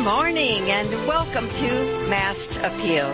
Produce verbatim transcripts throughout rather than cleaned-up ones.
morning and welcome to Massed Appeal,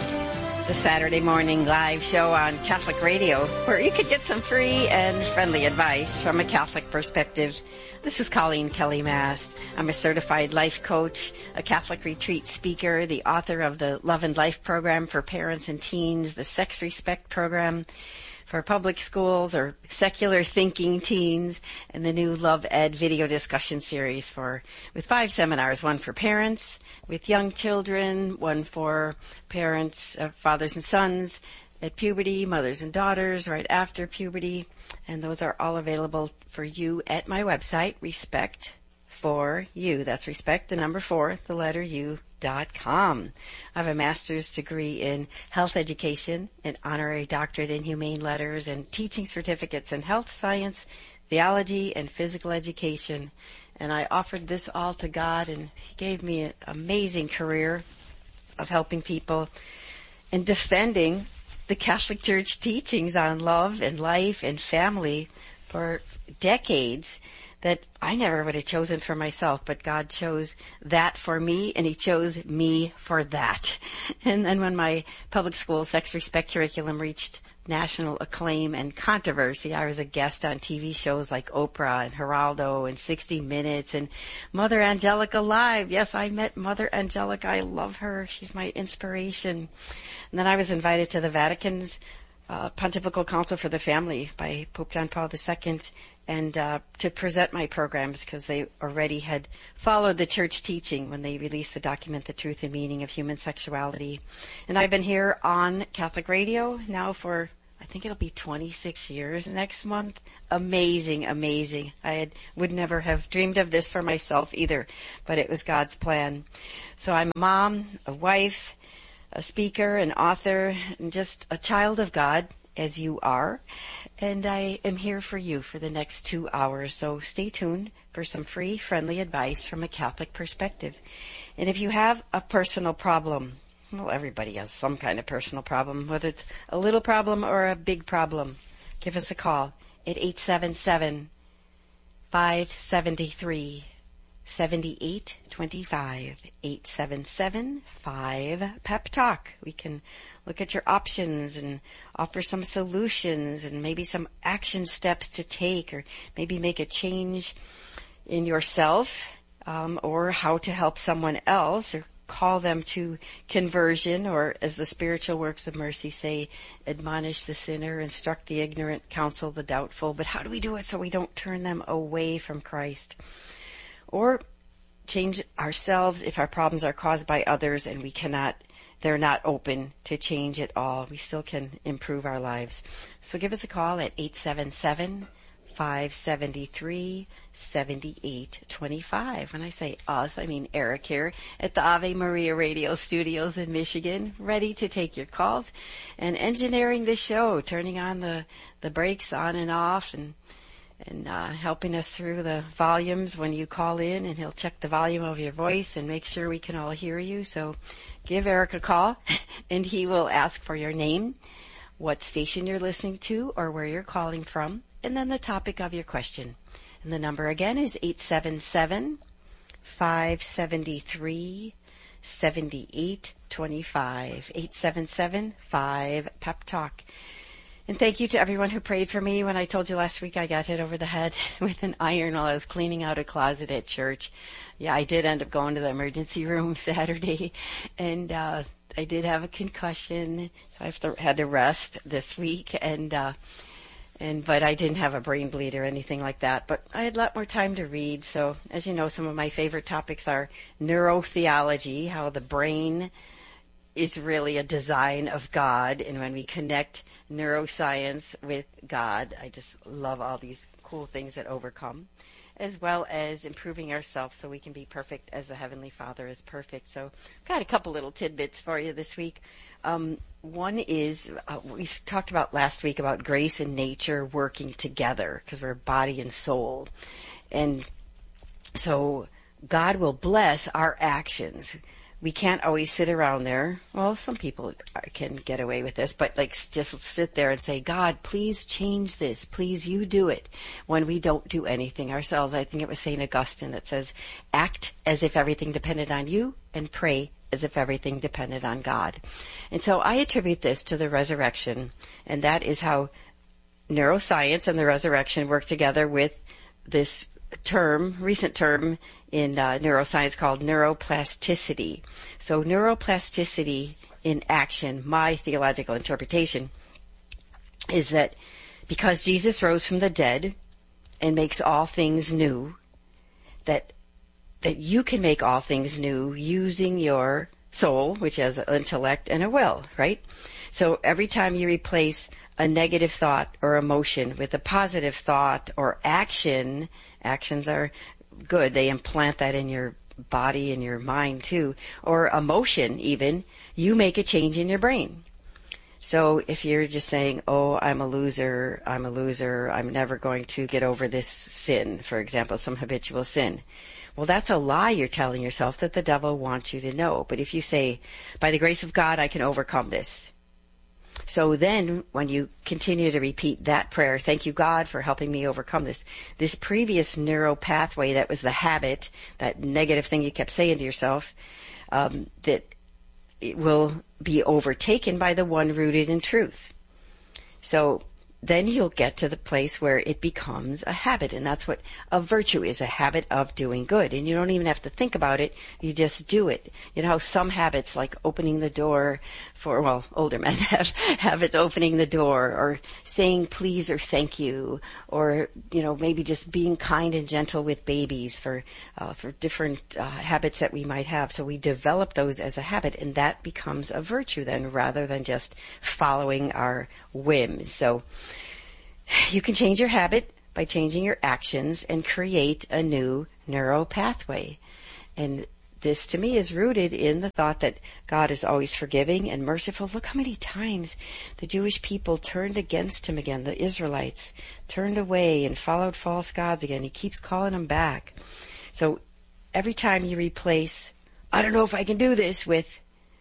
the Saturday morning live show on Catholic Radio where you could get some free and friendly advice from a Catholic perspective. This is Colleen Kelly Mast. I'm a certified life coach, a Catholic retreat speaker, the author of the Love and Life program for parents and teens, the Sex Respect program for public schools or secular thinking teens, and the new Love Ed video discussion series for with five seminars, one for parents with young children, one for parents, uh, fathers and sons at puberty, mothers and daughters right after puberty, and those are all available for you at my website, Respect for You. That's respect, the number four, the letter U. Dot com. I have a master's degree in health education, an honorary doctorate in humane letters, and teaching certificates in health science, theology, and physical education. And I offered this all to God, and He gave me an amazing career of helping people and defending the Catholic Church teachings on love and life and family for decades that I never would have chosen for myself, but God chose that for me, and He chose me for that. And then when my public school Sex Respect curriculum reached national acclaim and controversy, I was a guest on T V shows like Oprah and Geraldo and sixty minutes and Mother Angelica Live. Yes, I met Mother Angelica. I love her. She's my inspiration. And then I was invited to the Vatican's uh, Pontifical Council for the Family by Pope John Paul the Second, and uh, to present my programs because they already had followed the church teaching when they released the document, The Truth and Meaning of Human Sexuality. And I've been here on Catholic Radio now for, I think it'll be twenty-six years next month. Amazing, amazing. I had, would never have dreamed of this for myself either, but it was God's plan. So I'm a mom, a wife, a speaker, an author, and just a child of God, as you are. And I am here for you for the next two hours, so stay tuned for some free, friendly advice from a Catholic perspective. And if you have a personal problem, well, everybody has some kind of personal problem, whether it's a little problem or a big problem, give us a call at eight seven seven, five seven three, seven eight two five, eight seven seven, five, P E P Talk. We can look at your options and offer some solutions and maybe some action steps to take, or maybe make a change in yourself, um, or how to help someone else, or call them to conversion, or as the spiritual works of mercy say, admonish the sinner, instruct the ignorant, counsel the doubtful. But how do we do it so we don't turn them away from Christ? Or change ourselves if our problems are caused by others and we cannot, they're not open to change at all. We still can improve our lives. So give us a call at eight seven seven, five seven three, seven eight two five. When I say us, I mean Eric here at the Ave Maria Radio Studios in Michigan, ready to take your calls and engineering the show, turning on the, the brakes on and off, and and uh, helping us through the volumes when you call in, and he'll check the volume of your voice and make sure we can all hear you. So give Eric a call, and he will ask for your name, what station you're listening to, or where you're calling from, and then the topic of your question. And the number again is eight seven seven, five seven three, seven eight two five, eight seven seven, five, P E P Talk. And thank you to everyone who prayed for me when I told you last week I got hit over the head with an iron while I was cleaning out a closet at church. Yeah, I did end up going to the emergency room Saturday, and uh I did have a concussion, so I have to, had to rest this week, and uh and but I didn't have a brain bleed or anything like that. But I had a lot more time to read. So, as you know, some of my favorite topics are neurotheology, how the brain is really a design of God, and when we connect neuroscience with God, I just love all these cool things that overcome, as well as improving ourselves so we can be perfect as the Heavenly Father is perfect. So I've got a couple little tidbits for you this week. Um, one is, uh, we talked about last week about grace and nature working together, because we're body and soul. And so God will bless our actions we can't always sit around there. Well, some people can get away with this, but like just sit there and say, God, please change this. Please, you do it, when we don't do anything ourselves. I think it was Saint Augustine that says, act as if everything depended on you and pray as if everything depended on God. And so I attribute this to the resurrection, and that is how neuroscience and the resurrection work together with this term, recent term in uh, neuroscience called neuroplasticity. So neuroplasticity in action, my theological interpretation, is that because Jesus rose from the dead and makes all things new, that that you can make all things new using your soul, which has an intellect and a will, right? So every time you replace a negative thought or emotion with a positive thought or action, actions are good. They implant that in your body and your mind too, or emotion even, you make a change in your brain. So if you're just saying, oh, I'm a loser, I'm a loser, I'm never going to get over this sin, for example, some habitual sin. Well, that's a lie you're telling yourself that the devil wants you to know. But if you say, by the grace of God, I can overcome this. So then when you continue to repeat that prayer, thank you, God, for helping me overcome this, this previous neural pathway that was the habit, that negative thing you kept saying to yourself, um, that it will be overtaken by the one rooted in truth. So then you'll get to the place where it becomes a habit, and that's what a virtue is, a habit of doing good. And you don't even have to think about it, you just do it. You know how some habits, like opening the door for, well, older men have habits opening the door, or saying please or thank you, or, you know, maybe just being kind and gentle with babies for, uh, for different uh, habits that we might have. So we develop those as a habit, and that becomes a virtue then, rather than just following our whims. So you can change your habit by changing your actions and create a new neural pathway. And this, to me, is rooted in the thought that God is always forgiving and merciful. Look how many times the Jewish people turned against him again. The Israelites turned away and followed false gods again. He keeps calling them back. So every time you replace, I don't know if I can do this, with,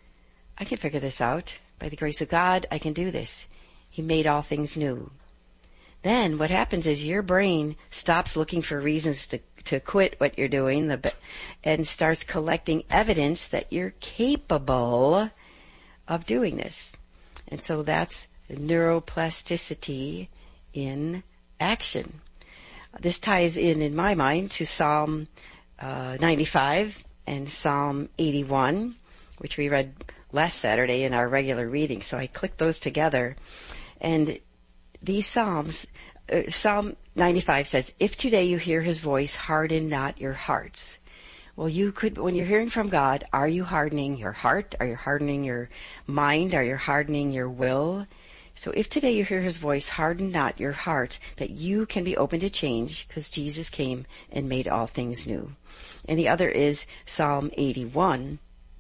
I can figure this out. By the grace of God, I can do this. He made all things new. Then what happens is your brain stops looking for reasons to, to quit what you're doing the, and starts collecting evidence that you're capable of doing this. And so that's neuroplasticity in action. This ties in, in my mind, to Psalm uh, ninety-five and Psalm eighty-one, which we read last Saturday in our regular reading. So I clicked those together. And these Psalms, uh, Psalm ninety-five says, if today you hear his voice, harden not your hearts. Well, you could, when you're hearing from God, are you hardening your heart? Are you hardening your mind? Are you hardening your will? So if today you hear his voice, harden not your heart, that you can be open to change, because Jesus came and made all things new. And the other is Psalm eighty-one.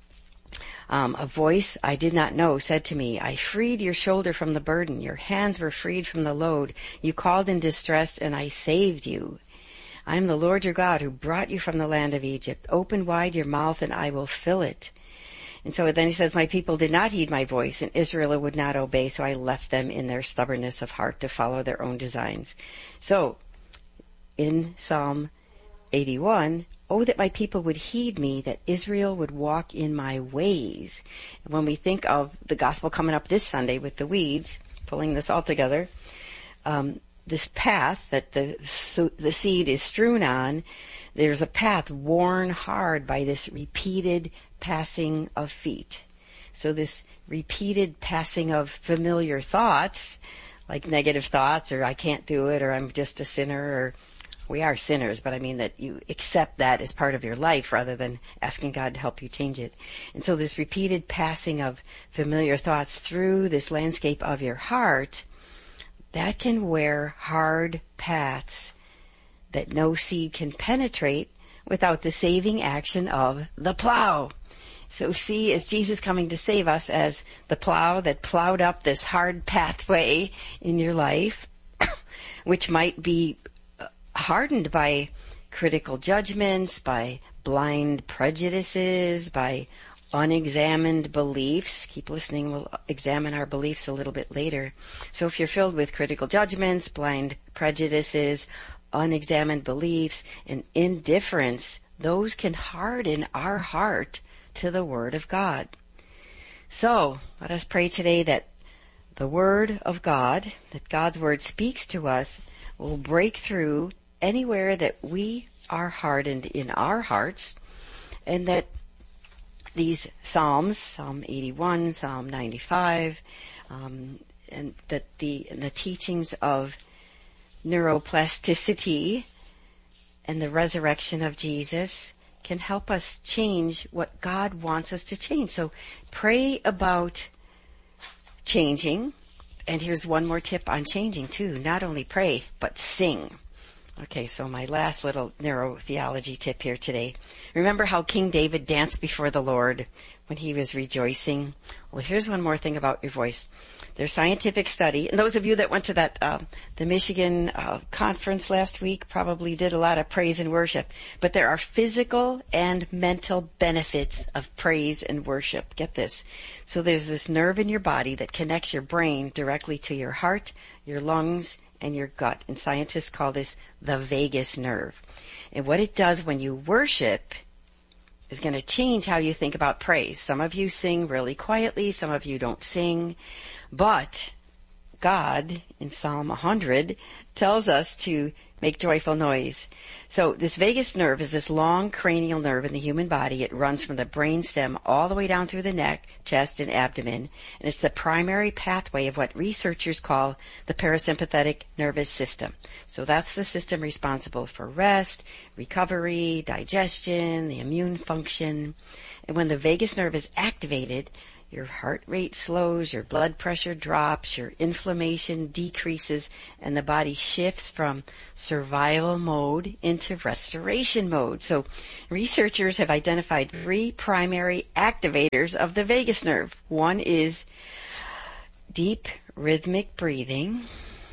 Um, a voice I did not know said to me, I freed your shoulder from the burden. Your hands were freed from the load. You called in distress, and I saved you. I am the Lord your God who brought you from the land of Egypt. Open wide your mouth, and I will fill it. And so then he says, my people did not heed my voice, and Israel would not obey, so I left them in their stubbornness of heart to follow their own designs. So, in Psalm eighty-one, oh, that my people would heed me, that Israel would walk in my ways. And when we think of the gospel coming up this Sunday with the weeds, pulling this all together, um, this path that the so the seed is strewn on, there's a path worn hard by this repeated passing of feet. So this repeated passing of familiar thoughts, like negative thoughts, or I can't do it, or I'm just a sinner, or we are sinners, but I mean that you accept that as part of your life rather than asking God to help you change it. And so this repeated passing of familiar thoughts through this landscape of your heart, that can wear hard paths that no seed can penetrate without the saving action of the plow. So see, is Jesus coming to save us as the plow that plowed up this hard pathway in your life, which might be hardened by critical judgments, by blind prejudices, by unexamined beliefs. Keep listening. We'll examine our beliefs a little bit later. So if you're filled with critical judgments, blind prejudices, unexamined beliefs, and indifference, those can harden our heart to the Word of God. So let us pray today that the Word of God, that God's Word speaks to us, will break through anywhere that we are hardened in our hearts, and that these Psalms, Psalm eighty-one, Psalm ninety-five, um, and that the, and the teachings of neuroplasticity and the resurrection of Jesus can help us change what God wants us to change. So pray about changing. And here's one more tip on changing too. Not only pray, but sing. Okay, so my last little neurotheology tip here today. Remember how King David danced before the Lord when he was rejoicing? Well, here's one more thing about your voice. There's scientific study, and those of you that went to that uh, the Michigan uh, conference last week probably did a lot of praise and worship. But there are physical and mental benefits of praise and worship. Get this. So there's this nerve in your body that connects your brain directly to your heart, your lungs, and your gut. And scientists call this the vagus nerve. And what it does when you worship is going to change how you think about praise. Some of you sing really quietly, some of you don't sing, but God in Psalm one hundred tells us to make joyful noise. So this vagus nerve is this long cranial nerve in the human body. It runs from the brainstem all the way down through the neck, chest, and abdomen, and it's the primary pathway of what researchers call the parasympathetic nervous system. So that's the system responsible for rest, recovery, digestion, the immune function. And when the vagus nerve is activated, your heart rate slows, your blood pressure drops, your inflammation decreases, and the body shifts from survival mode into restoration mode. So researchers have identified three primary activators of the vagus nerve. One is deep rhythmic breathing.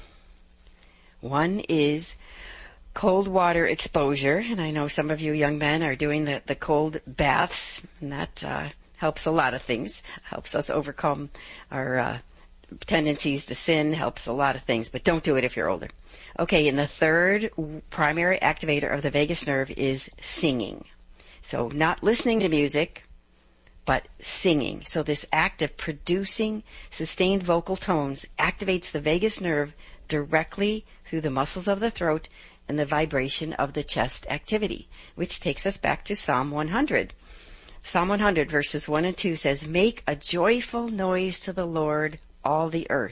One is cold water exposure, and I know some of you young men are doing the, the cold baths, and that uh, helps a lot of things. Helps us overcome our uh, tendencies to sin, helps a lot of things, but don't do it if you're older. Okay, and the third primary activator of the vagus nerve is singing. So not listening to music, but singing. So this act of producing sustained vocal tones activates the vagus nerve directly through the muscles of the throat and the vibration of the chest activity, which takes us back to Psalm one hundred. Psalm one hundred verses one and two says, "Make a joyful noise to the Lord, all the earth.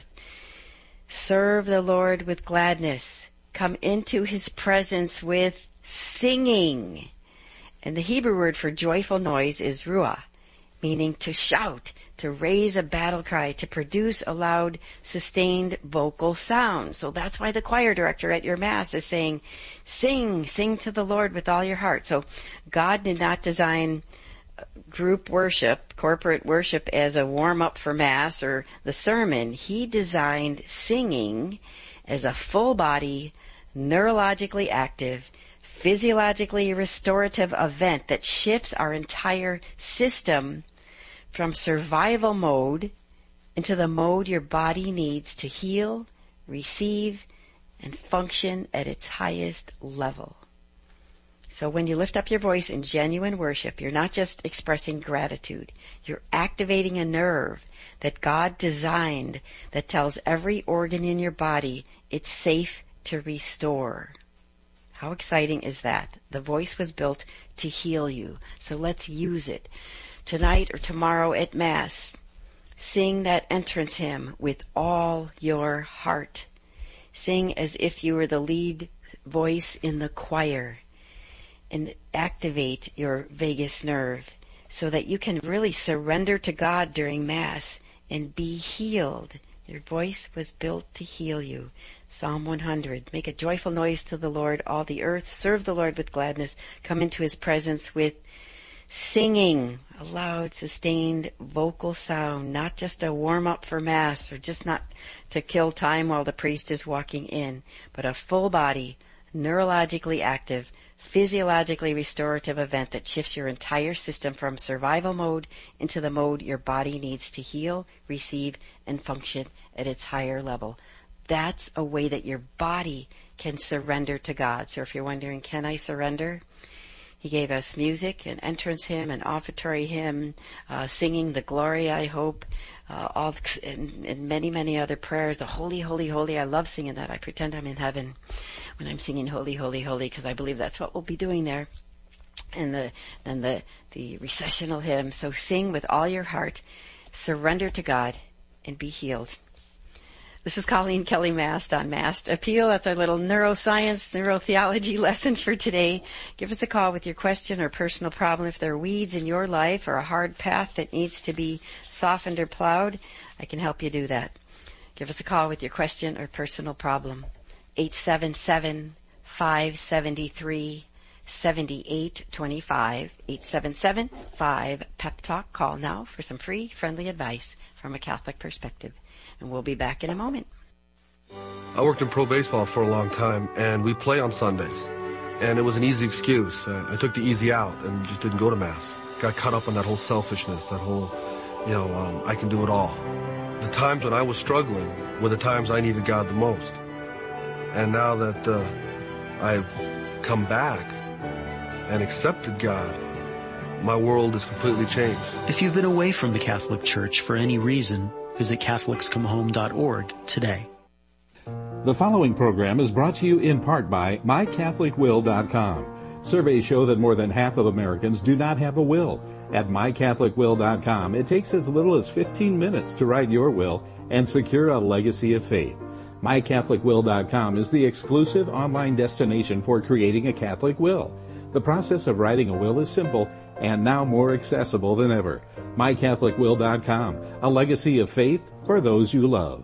Serve the Lord with gladness. Come into his presence with singing." And the Hebrew word for joyful noise is ruah, meaning to shout, to raise a battle cry, to produce a loud, sustained vocal sound. So that's why the choir director at your Mass is saying, sing, sing to the Lord with all your heart. So God did not design group worship, corporate worship, as a warm-up for Mass or the sermon. He designed singing as a full-body, neurologically active, physiologically restorative event that shifts our entire system from survival mode into the mode your body needs to heal, receive, and function at its highest level. So when you lift up your voice in genuine worship, you're not just expressing gratitude. You're activating a nerve that God designed that tells every organ in your body it's safe to restore. How exciting is that? The voice was built to heal you. So let's use it. Tonight or tomorrow at Mass, sing that entrance hymn with all your heart. Sing as if you were the lead voice in the choir. And activate your vagus nerve so that you can really surrender to God during Mass and be healed. Your voice was built to heal you. Psalm one hundred. Make a joyful noise to the Lord, all the earth. Serve the Lord with gladness. Come into his presence with singing, a loud, sustained vocal sound, not just a warm-up for Mass or just not to kill time while the priest is walking in, but a full-body, neurologically active, physiologically restorative event that shifts your entire system from survival mode into the mode your body needs to heal, receive, and function at its higher level. That's a way that your body can surrender to God. So if you're wondering, can I surrender? He gave us music, an entrance hymn, an offertory hymn, uh, singing the glory, I hope, uh, all and, and many, many other prayers. The holy, holy, holy. I love singing that. I pretend I'm in heaven when I'm singing holy, holy, holy, because I believe that's what we'll be doing there. And the then the the recessional hymn. So sing with all your heart, surrender to God, and be healed. This is Colleen Kelly Mast on Mast Appeal. That's our little neuroscience, neurotheology lesson for today. Give us a call with your question or personal problem. If there are weeds in your life or a hard path that needs to be softened or plowed, I can help you do that. Give us a call with your question or personal problem. eight seven seven, five seven three, seven eight two five. eight seven seven, five, Pep Talk. Call now for some free, friendly advice from a Catholic perspective. And we'll be back in a moment. I worked in pro baseball for a long time, and we play on Sundays. And it was an easy excuse. Uh, I took the easy out and just didn't go to Mass. Got caught up in that whole selfishness, that whole, you know, um, I can do it all. The times when I was struggling were the times I needed God the most. And now that uh, I've come back and accepted God, my world is completely changed. If you've been away from the Catholic Church for any reason, visit Catholics Come Home dot org today. The following program is brought to you in part by My Catholic Will dot com. Surveys show that more than half of Americans do not have a will. At My Catholic Will dot com, it takes as little as fifteen minutes to write your will and secure a legacy of faith. My Catholic Will dot com is the exclusive online destination for creating a Catholic will. The process of writing a will is simple and now more accessible than ever. My Catholic Will dot com, a legacy of faith for those you love.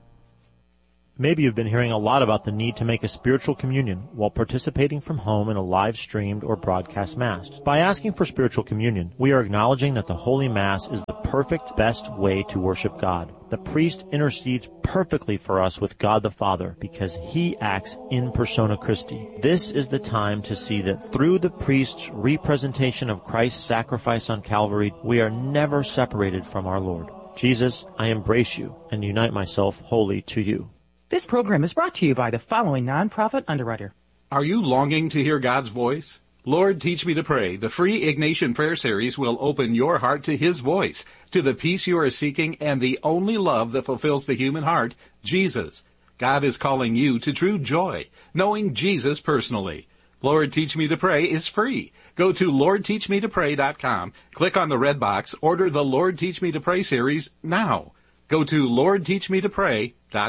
Maybe you've been hearing a lot about the need to make a spiritual communion while participating from home in a live-streamed or broadcast Mass. By asking for spiritual communion, we are acknowledging that the Holy Mass is the perfect, best way to worship God. The priest intercedes perfectly for us with God the Father because he acts in persona Christi. This is the time to see that through the priest's representation of Christ's sacrifice on Calvary, we are never separated from our Lord. Jesus, I embrace you and unite myself wholly to you. This program is brought to you by the following nonprofit underwriter. Are you longing to hear God's voice? Lord, Teach Me to Pray, the free Ignatian Prayer Series will open your heart to His voice, to the peace you are seeking and the only love that fulfills the human heart, Jesus. God is calling you to true joy, knowing Jesus personally. Lord, Teach Me to Pray is free. Go to Lord Teach Me to Pray dot com, click on the red box, order the Lord Teach Me to Pray series now. Go to Lord Teach Me to Pray